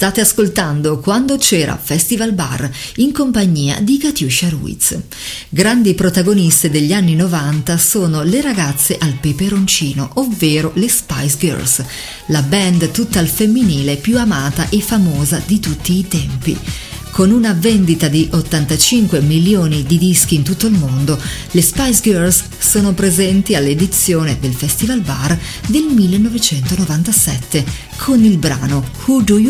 State ascoltando Quando c'era Festival Bar in compagnia di Katiuscia Ruiz. Grandi protagoniste degli anni 90 sono le ragazze al peperoncino, ovvero le Spice Girls, la band tutta al femminile più amata e famosa di tutti i tempi. Con una vendita di 85 milioni di dischi in tutto il mondo, le Spice Girls sono presenti all'edizione del Festival Bar del 1997 con il brano Who Do You